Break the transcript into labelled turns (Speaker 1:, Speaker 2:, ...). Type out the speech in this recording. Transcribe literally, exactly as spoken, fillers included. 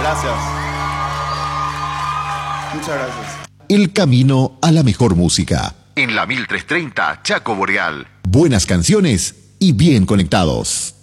Speaker 1: Gracias. Muchas gracias.
Speaker 2: El camino a la mejor música.
Speaker 3: En la mil trescientos treinta, Chaco Boreal.
Speaker 2: Buenas canciones y bien conectados.